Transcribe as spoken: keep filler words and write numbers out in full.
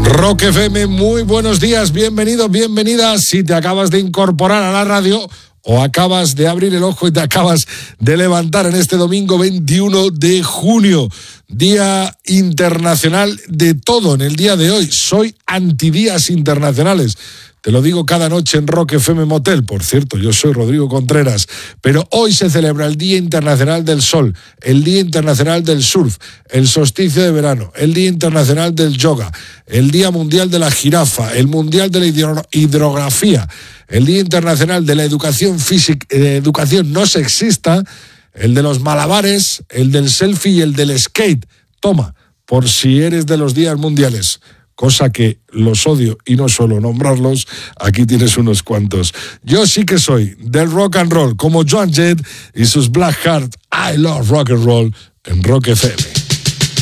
Rock F M, muy buenos días, bienvenidos, bienvenidas. Si te acabas de incorporar a la radio o acabas de abrir el ojo y te acabas de levantar en este domingo veintiuno de junio, Día Internacional de todo en el día de hoy. Soy antidías internacionales. Te lo digo cada noche en Rock F M Motel. Por cierto, yo soy Rodrigo Contreras, pero hoy se celebra el Día Internacional del Sol, el Día Internacional del Surf, el solsticio de verano, el Día Internacional del Yoga, el Día Mundial de la Jirafa, el Mundial de la hidro- Hidrografía, el Día Internacional de la Educación Física, eh, Educación No Sexista, el de los malabares, el del selfie y el del skate. Toma, por si eres de los días mundiales. Cosa que los odio y no suelo nombrarlos, aquí tienes unos cuantos. Yo sí que soy del rock and roll, como Joan Jett y sus Black Heart. I love rock and roll en Rock F M.